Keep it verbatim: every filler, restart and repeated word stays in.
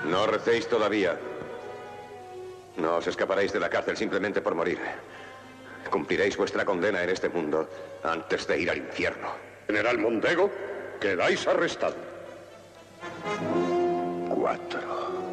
No recéis todavía. No os escaparéis de la cárcel simplemente por morir. Cumpliréis vuestra condena en este mundo antes de ir al infierno. General Mondego, quedáis arrestado. Cuatro.